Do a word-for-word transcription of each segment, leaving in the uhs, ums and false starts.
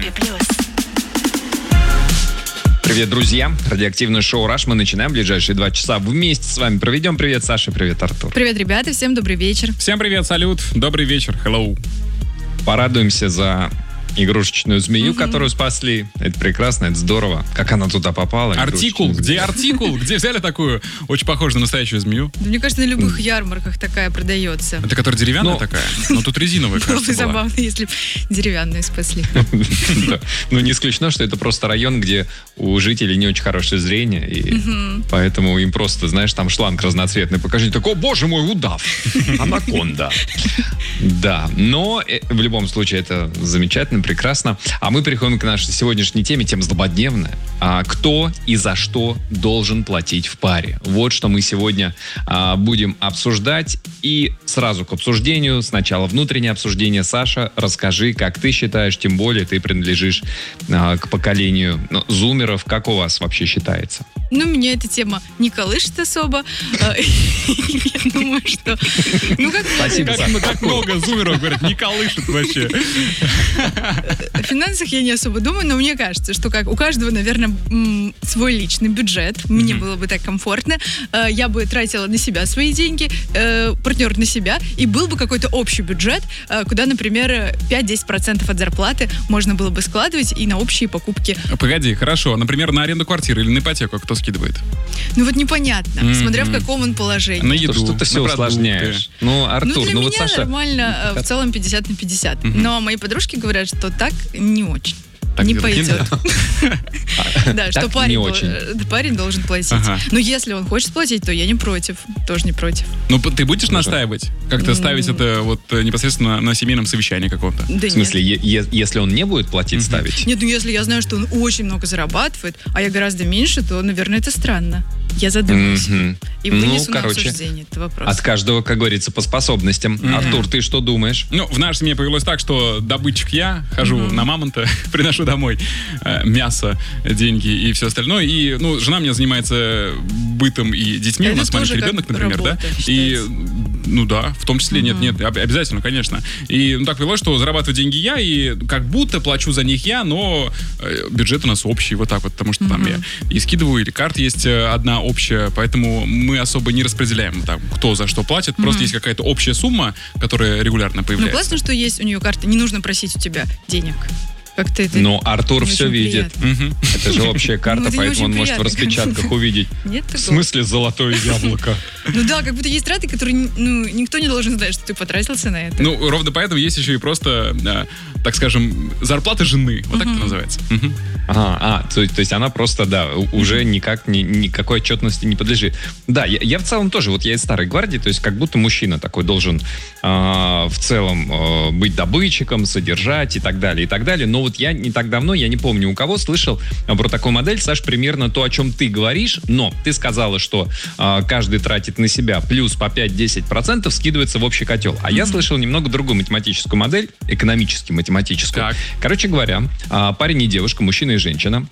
Европе плюс. Привет, друзья. Радиоактивное шоу «Раш». Мы начинаем ближайшие два часа. Вместе с вами проведем. Привет, Саша. Привет, Артур. Привет, ребята. Всем добрый вечер. Всем привет, салют. Добрый вечер. Hello. Порадуемся за игрушечную змею, Mm-hmm. которую спасли. Это прекрасно, это здорово. Как она туда попала? Артикул. Где артикул? Где взяли такую? Очень похожую на настоящую змею. Да, мне кажется, на любых ярмарках такая продается. Это которая деревянная Но- такая? Но тут резиновая, Было бы кажется, была. забавно, если бы деревянную спасли. Да. Ну, не исключено, что это просто район, где у жителей не очень хорошее зрение, и поэтому им просто, знаешь, там шланг разноцветный покажи. Так, о, боже мой, удав! Анаконда. Да, но э, в любом случае это замечательно, прекрасно. А мы переходим к нашей сегодняшней теме, тема злободневная. А, кто и за что должен платить в паре? Вот что мы сегодня а, будем обсуждать. И сразу к обсуждению. Сначала внутреннее обсуждение. Саша, расскажи, как ты считаешь, тем более ты принадлежишь а, к поколению ну, зумеров. Как у вас вообще считается? Ну, меня эта тема не колышет особо. А, Я думаю, что... Ну, как Спасибо, Как, Саша. ну, как много зумеров говорят, не колышет вообще. о финансах я не особо думаю, но мне кажется, что как у каждого, наверное, м, свой личный бюджет. Мне Мгм. было бы так комфортно. Э, Я бы тратила на себя свои деньги, э, партнер на себя, и был бы какой-то общий бюджет, э, куда, например, пять-десять процентов от зарплаты можно было бы складывать и на общие покупки. Погоди, хорошо. Например, на аренду квартиры или на ипотеку кто скидывает? Ну вот непонятно, Мгм. смотря в каком он положении. На Что, еду, что ты все на продукты. усложняешь? Ну, Артур, Ну, для ну меня вот Саша... нормально, э, в целом пятьдесят на пятьдесят. Мгм. Но мои подружки говорят, что так не очень. Так не делать пойдет. нельзя. Да, что Так парень не дол- очень. э, парень должен платить. Ага. Но если он хочет платить, то я не против. Тоже не против. Ну, ты будешь настаивать? Как-то М. ставить это вот э, непосредственно на семейном совещании каком-то? Да В смысле, е- е- если он не будет платить, ставить? Нет, ну если я знаю, что он очень много зарабатывает, а я гораздо меньше, то, наверное, это странно. Я задумаюсь. Мгм. И Ну, вынесу на короче, обсуждение этот вопрос. От каждого, как говорится, по способностям. Мгм. Артур, ты что думаешь? Ну, в нашей семье повелось так, что добытчик я, хожу Мгм. на мамонта, приношу домой э, мясо, деньги и все остальное. И, ну, жена мне занимается бытом и детьми. Это У нас маленький тоже как ребенок, например, да? работа И, считается. ну да, в том числе, нет, Мгм. нет, об- обязательно, конечно. И ну, так повелось, что зарабатываю деньги я, и как будто плачу за них я, но э, бюджет у нас общий, вот так вот, потому что там Мгм. я и скидываю, или карта есть э, одна общая, поэтому мы особо не распределяем там, кто за что платит. Просто Мгм. есть какая-то общая сумма, которая регулярно Ну, появляется. классно, что есть у нее карта. Не нужно просить у тебя денег. Как-то это Но Артур не все очень видит. приятно. Мгм. Это же общая карта, Ну, это не поэтому он очень может в приятно, распечатках увидеть. Нет В такого? смысле золотое яблоко? Ну да, как будто есть траты, которые ну, никто не должен знать, что ты потратился на это. Ну, ровно поэтому есть еще и просто, да, так скажем, зарплата жены. Вот так это называется. Мгм. А, а то, то есть она просто, да, у- уже никак, ни- никакой отчетности не подлежит. Да, я, я в целом тоже, вот я из старой гвардии, то есть как будто мужчина такой должен а, в целом а, быть добытчиком, содержать и так далее, и так далее. Но вот я не так давно, я не помню у кого, слышал а, про такую модель, Саш, примерно то, о чем ты говоришь, но ты сказала, что а, каждый тратит на себя плюс по пять-десять процентов скидывается в общий котел. А я слышал немного другую математическую модель, экономически математическую. Так. Короче говоря, а, парень и девушка, мужчина и женщина,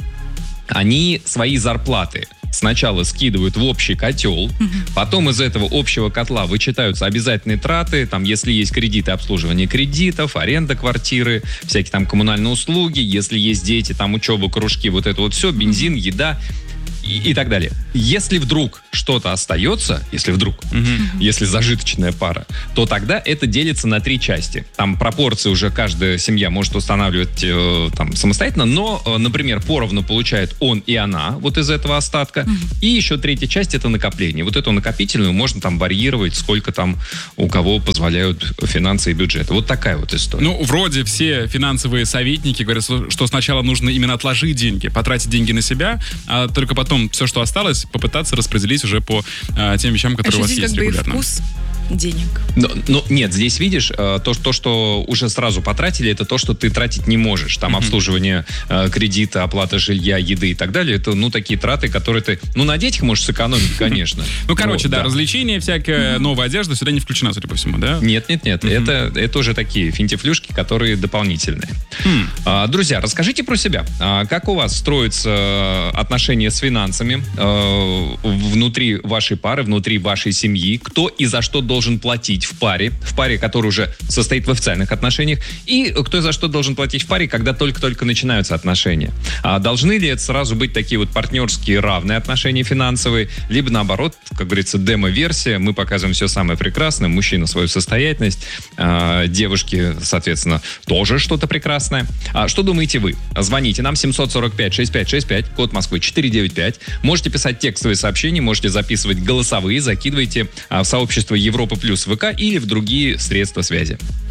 они свои зарплаты сначала скидывают в общий котел, потом из этого общего котла вычитаются обязательные траты, там, если есть кредиты, обслуживание кредитов, аренда квартиры, всякие там коммунальные услуги, если есть дети, там, учеба, кружки, вот это вот все, бензин, еда и, и так далее. Если вдруг что-то остается, если вдруг, Мгм. если зажиточная пара, то тогда это делится на три части. Там пропорции уже каждая семья может устанавливать э, там, самостоятельно, но, э, например, поровну получает он и она вот из этого остатка. И еще третья часть — это накопление. Вот эту накопительную можно там варьировать, сколько там у кого позволяют финансы и бюджеты. Вот такая вот история. Ну, вроде все финансовые советники говорят, что что сначала нужно именно отложить деньги, потратить деньги на себя, а только потом все, что осталось, попытаться распределить уже по а, тем вещам, а которые у еще вас здесь есть как бы и регулярно. вкус денег. Но, но нет, здесь видишь, э, то, то, что уже сразу потратили, это то, что ты тратить не можешь. Там Мгм. обслуживание э, кредита, оплата жилья, еды и так далее. Это, ну, такие траты, которые ты... Ну, на детях можешь сэкономить, конечно. Ну, короче, Вот, да, развлечения, всякая новая одежда сюда не включена, судя по всему, да? Нет, нет, нет. Мгм. Это, это уже такие финтифлюшки, которые дополнительные. Хм. А, друзья, расскажите про себя. А, как у вас строятся отношения с финансами э, внутри вашей пары, внутри вашей семьи? Кто и за что должен должен платить в паре, в паре, которая уже состоит в официальных отношениях, и кто за что должен платить в паре, когда только-только начинаются отношения. А должны ли это сразу быть такие вот партнерские равные отношения финансовые, либо наоборот, как говорится, демо-версия, мы показываем все самое прекрасное, мужчина свою состоятельность, а, девушки, соответственно, тоже что-то прекрасное. А что думаете вы? Звоните нам семь четыре пять шесть пять шесть пять, код Москвы четыре девять пять. Можете писать текстовые сообщения, можете записывать голосовые, закидывайте а, в сообщество Европа плюс ВК или в другие средства связи.